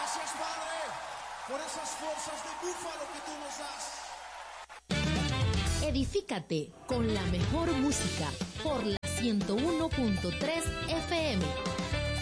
Gracias, Padre, por esas fuerzas de búfalo que tú nos das. Edifícate con la mejor música por la 101.3 FM.